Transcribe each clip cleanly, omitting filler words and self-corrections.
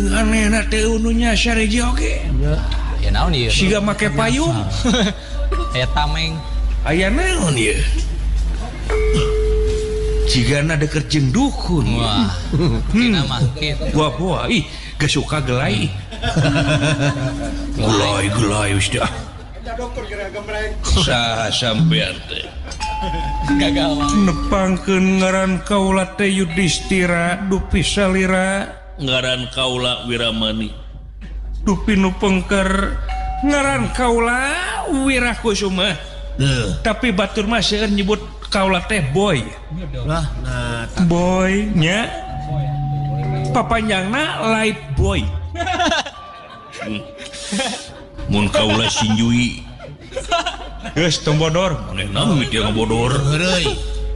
aneh teh ununya Syariji oge. Ya naon ieu? Siga make payung. Aya tameng. Aya naon ieu? Cigana deket jeung dukun. Wah. Kina mah kitu. Wah, ih, geus suka gelai. Gelai dah. Saha sampean teh? Gagawan. Nepangkeun ngaran kaula teh Yudhistira dupi salira ngaran kaula Wiramani. Dupi nu pengker ngaran kaula Wirakusuma. Tapi batur mah seueur nyebut kaula teh Boy. Lah, Boy nya. Papanjangna Life Boy. Mun kaula Sinjui. Geus tong bodor, manehna mikir bodor. heureui.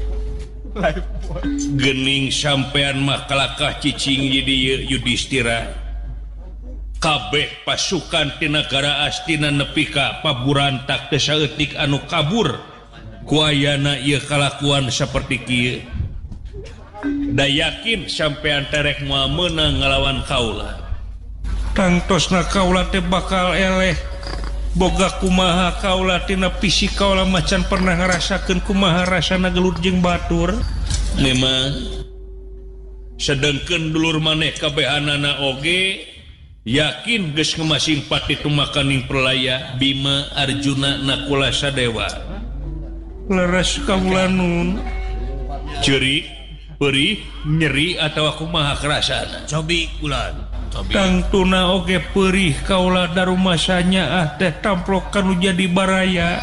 Gening sampean mah kalakah cicing jadi Yudhistira. Kabeh pasukan ti nagara Astina nepi ka paburantak teu saeutik anu kabur. Kuayana ieu kalakuan saperti kieu. Da yakin sampean terek moal meunang ngalawan kaula. Tangtosna kaula teh bakal eleh. Boga kumaha kaula tina fisik kaula macan pernah ngarasakeun kumaha rasana gelut jeung batur. Memang sedengkeun dulur maneh kabehanana oge yakin geus ngemasing pati tumakaning perlaya Bima Arjuna Nakula Sadewa. Leres kaula nun ceurik, perih, nyeri atawa kumaha karasana. Cobi ulan. Tangtuna oge perih kaula darumasanya teh tamplok kanu jadi baraya.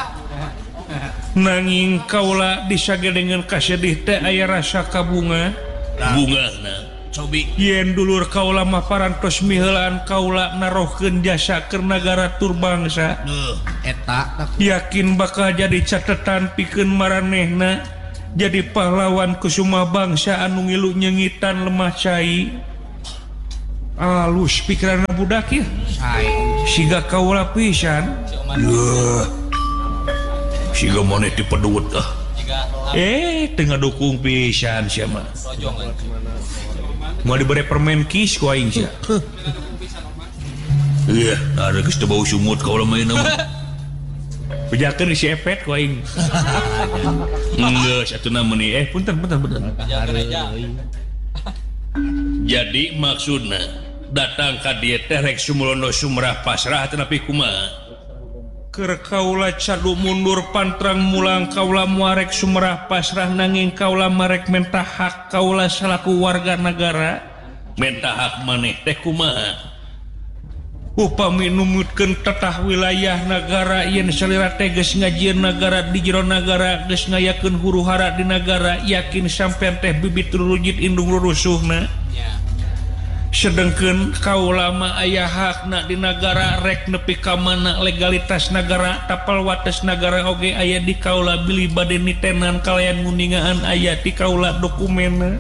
Nanging kaula disagedengan kasedih teh aya rasa kabunga. Bungana Cobi yen dulur kaula mah parantos miheulaan kaula narohkeun jasa keur nagara tur bangsa. eta Yakin bakal jadi catetan pikeun maranehna jadi pahlawan kusuma bangsa anu ngilu nyengitan lemah cai. Alus pikiran budak ya. Siga kaula pisan. Siga maneh dipedut ah. Tengah dukung pisan sia mah. Mau diberi permen kis ku aing sia. Iya, ada geus teu bau sumut kaula main mah. Bejakeun si epet ku aing. Geus atuh meuni. Punten. Jadi maksudna datang ka dieu teh rek sumulondo sumrah pasrah tetapi kumaha keur kaula cadu mundur pantrang mulang kaula muarek sumrah pasrah nanging kaula marek mentah hak kaula salaku warga negara mentah hak maneh teh kumaha upami numutkeun tetah wilayah negara yen salira teh geus ngajieun negara di jero negara geus ngayakeun huru-hara di negara yakin sampean teh bibit rurujit indung rurusuhna. Sedengkeun kaula mah aya hakna di negara rek nepi ka mana legalitas negara tapal wates negara oge aya di kaula bili bade nitenan kalayan nguningaan aya di kaula dokumenna.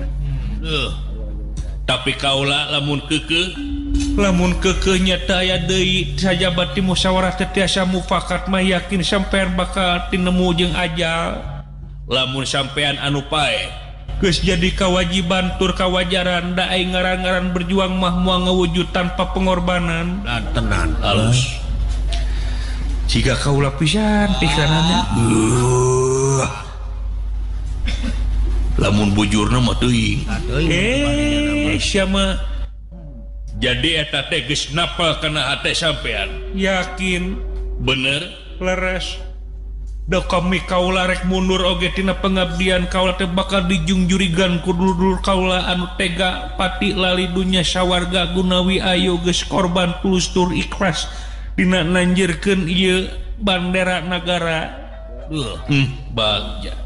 Tapi kaula lamun keukeuh nyata aya deui sajabat ti musyawarah teh tiasa mufakat mah yakin sampean bakal tinemu jeung ajal. Lamun sampean anu pae geus jadi kewajiban tur kawajaran da aing ngaran-ngaran berjuang mah moal ngawujud tanpa pengorbanan. tenan Halus. Jika kaula pisan pikiranna. Lamun bujurna mah teuing. Sia mah jadi eta teh geus napal kana hate sampean. Yakin bener leres. Da kami kaula rek mundur oge tina pengabdian kaula teh bakal dijungjurigan ku dulur kaula anu tega pati lali dunya sawarga gunawi ayo geus korban tulus tur ikhlas dina nanjirkeun ieu bandera negara. Bagja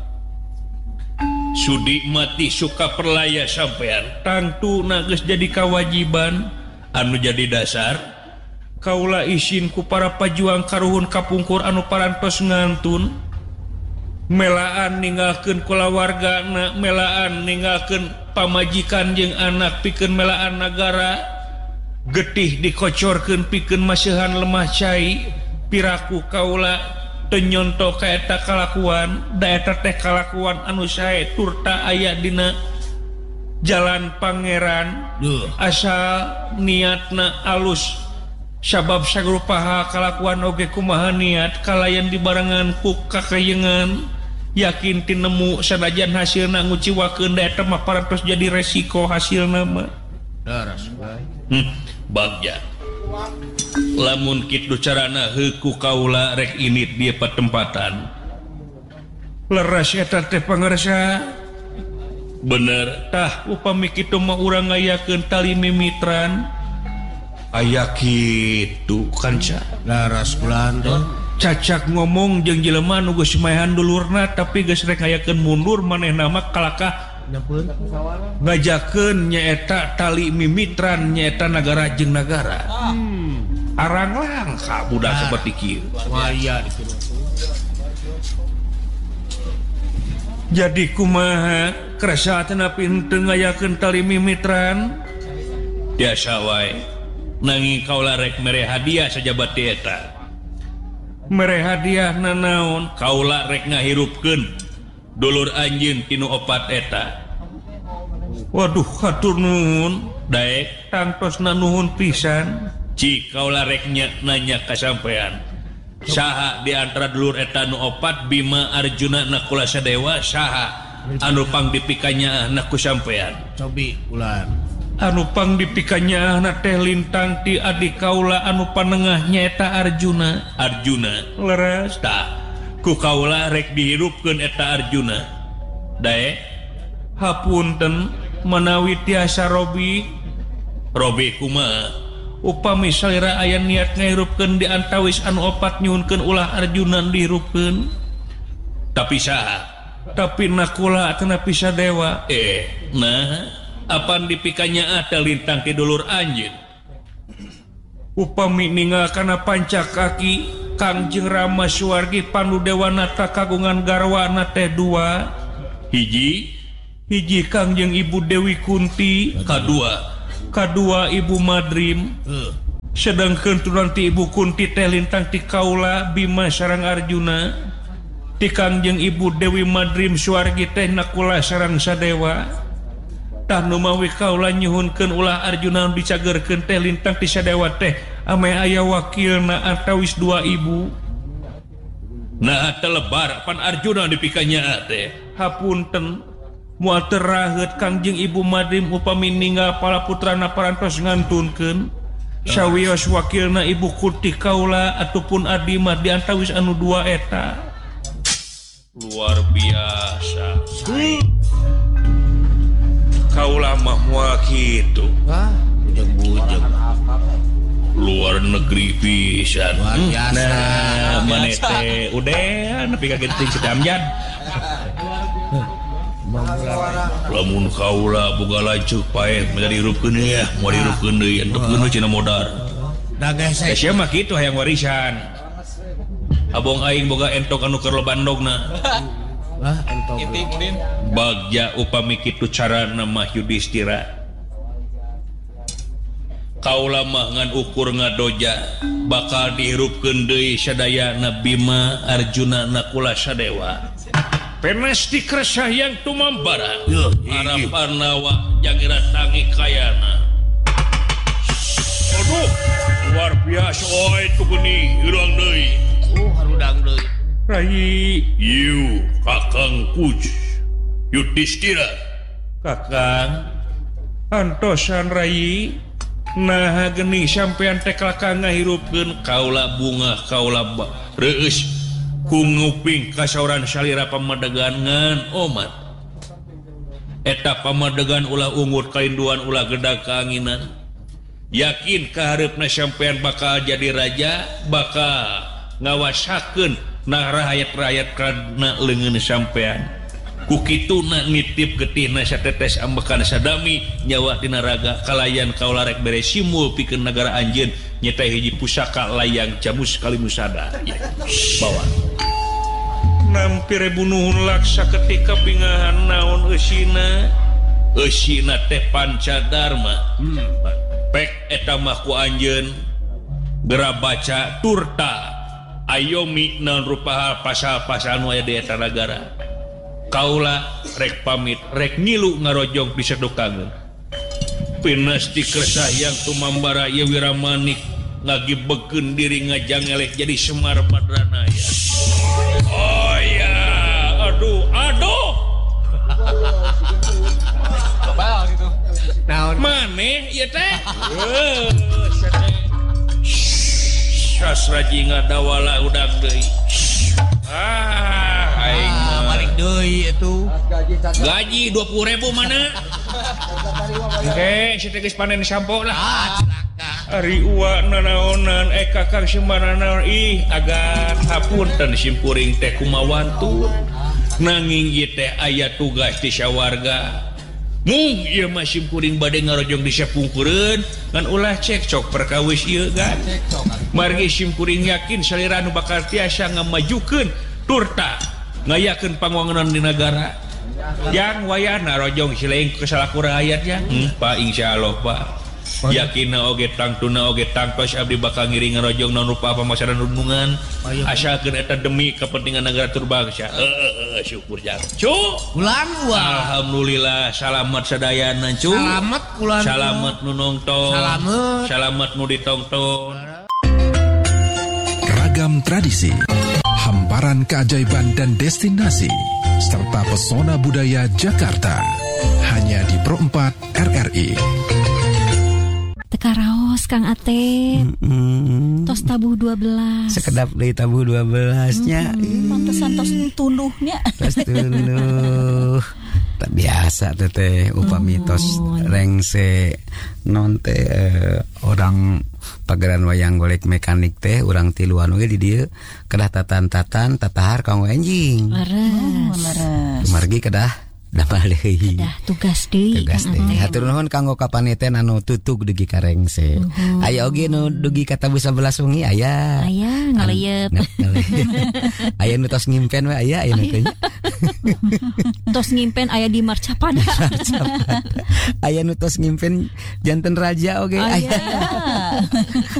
sudi mati suka perlaya sampean tangtuna geus jadi kewajiban anu jadi dasar kaula isin ku para pajuang karuhun kapungkur anu parantos ngantun melaan ninggalkeun kulawargana melaan ninggalkeun pamajikan jeung anak pikeun melaan negara getih dikocorkeun pikeun maseuhan lemah cai piraku kaula teu nyonto ka eta kalakuan da eta teh kalakuan anu sae turta aya dina jalan Pangeran asal niatna alus sabab sagrupaha kalakuan oge kumaha niat kalayan dibarengan ku kakayengan yakin tinemu sanajan hasilna nguciwakeun da eta mah parantos jadi resiko hasilna mah bagja lamun kitu carana heuku kaula rek init dia patempatan leras eta teh pangarsa bener tah upami kitu mah urang ngayakeun tali mimitran aya kitu kanca laras kulanton cacak ngomong jeung jelema nu geus maehan dulurna tapi geus rek ngayakeun mundur manehna mah kalakah ngajakeun nyaeta tali mimitran nyaeta nagara jeung nagara arang langka budak seperti kieu waya jadi kumaha kerasa tenapi henteu ngayakeun tali mimitran biasa wae nanging kaula rek mere hadiah sajabat eta mere hadiah nanaon kaula rek ngahirupkeun dulur anjeun tinu opat eta waduh hatur nuhun daek tangtosna nuhun pisan cik kaula rek nanya ka sampean saha di antara dulur eta nu opat Bima Arjuna nakula Sadewa saha anu pang dipikanyaahna ku sampean cobi ulan anu pang dipikanyaahna teh lintang ti adik kaula anu panengah nyaeta Arjuna leres tah ku kaula rek dihirupkeun eta Arjuna daek hapunten manawi tiasa Robi kumaha upami salira aya niat ngahirupkeun di antawis anu opat nyuhunkeun ulah Arjuna dihirupkeun tapi saha tapi nakula tenapi Sadewa nah apan dipikanyaah teh lintang ti dulur anjeun upami ninggalkana pancakaki Kangjeng Rama Suwargi Panudewanata kagungan garwana teh dua hiji Kangjeng Ibu Dewi Kunti kadua Ibu Madrim sedangkeun turun ti Ibu Kunti teh lintang ti kaula Bima sareng Arjuna ti Kangjeng Ibu Dewi Madrim Suwargi teh nakula sareng Sadewa tah nu mawi kaula nyuhunkeun ulah Arjuna dicagerkeun teh lintang ti Sadewa teh ame aya wakilna antawis dua ibu nah telebar pan Arjuna dipikanyaah teh hapunten moal teraheut Kangjeng Ibu Madrim upami ninggal pala putrana parantos ngantunkeun sawios wakilna Ibu Kunti kaula ataupun Adimah di antawis anu dua eta luar biasa kaula mah moal kitu bujeng luar negeri pisan luar biasa nah manete udah nepi ka genting sedamjan lamun kaula boga lanceuk paet menjadi hirupkeun ya moal hirupkeun deui antepkeun cenah modar da geus sia mah kitu hayang warisan abong aing boga entok anu keur lobandogna entok bagja upami kitu carana mah Yudhistira kaula mah ngan ukur ngadoja bakal dihirupkeun deui sadayana Bima Arjuna nakula Sadewa penes dikrasah yang tumambara harapanna wa jangira tangi kayana aduh luar biasa oi tu geni urang deui harudang deui Rai yu Kakang Puj Yudhistira Kakang antosan Rai nah geni sampean teh Kakang ngahirupkeun kaula bunga kaula reus ku nguping kasauran salira pamadegan ngan omat eta pamadegan ulah ungut kainduan ulah gedag kaanginan yakin kahareupna sampean bakal jadi raja bakal ngawasakeun nah rakyat-rakyat karena leungeun sampean ku kituna nitip getihna satetes ambekan sadami nyawa tina raga kalayan kaula rek bere simul pikeun nagara anjeun nyata hiji pusaka layang jamus kalimusada ya bawa nampir bunuhun laksa ketika pingahan naon eusina teh Pancadharma pek eta mah ku anjeun gera baca turta ayomi naon rupaha pasal-pasal nu aya di eta nagara Kaula rek pamit rek ngilu ngarojong pisedokangeun. Pinasti kersayang tumambara ieu Wiramanik ngagibekeun diri ngajangelek jadi Semar Badranaya. Oh ya, aduh. Bal gitu. Maneh ieu teh? Sasraji ngadawala udang deui. Aing Balik deui itu. gaji 20.000 mana? Oke, saya geus panen sampo lah. Ari uwa nanaonan Kakang Sembarana ih agan hapunten simpuring teh kumawantu. Nanging ieu teh aya tugas ti sawarga. Mung ieu mah simpuring bade ngarojong di sapungkureun ngan ulah cekcok perkawis ieu kan. Margi simpuring yakin salira nu bakal tiasa ngamajukeun turta ngayakeun panguanganan di negara. Yang wayahna rojong sileing kesalakuraayatnya. Pak insyaallah Pak. Yakinna oge tangtuna oge tangtos abdi bakal ngiring ngarojong naon rupa pamasaran rundungan asalkeun eta demi kepentingan negara tur bangsa. Syukur jang. Ulan uang. Alhamdulillah salamet sadayana cu. Salamet ulan. Salamet nu nongton. Salamet. Salamet nu ditongton. Ragam tradisi, hamparan keajaiban dan destinasi, serta pesona budaya Jakarta. Hanya di Pro 4 RRI. Teka raos Kang Ate. Tos tabuh 12. Sekedap deui tabuh 12-nya. Pantesan tos tunduhnya. Tos tunduh. Tak biasa teteh upami tos rengse non teh orang pageran wayang golek mekanik teh urang tiluan we di dieu kedah tatan-tatan tatahar kang enjing. Leres. Margi kedah damel deui. Dah tugas deui. Hatur nuhun kanggo kapaniten anu tutug dugi ka rengse. Aya oge nu dugi ka tabuh 11 wengi aya. Aya ngaleuyeut. Aya nu tos ngimpen we aya nu teh. Tos ngimpen aya di Marcapada. Aya nu tos ngimpen janten raja oge aya.